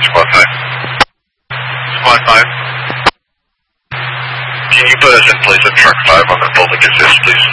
Squad 5. Squad 5. Can you put us in place of truck 5 on the public assist, please?